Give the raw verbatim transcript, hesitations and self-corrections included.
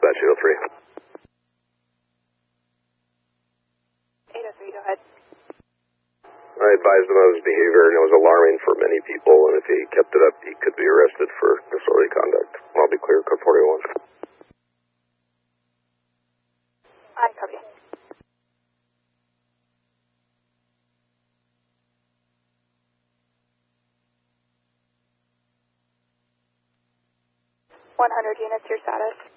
dispatch eight oh three. eight oh three, go ahead. I advised him of his behavior, and it was alarming for many people, and if he kept it up, he could be arrested for disorderly conduct. I'll be clear, code forty-one. I copy. one hundred units, your status.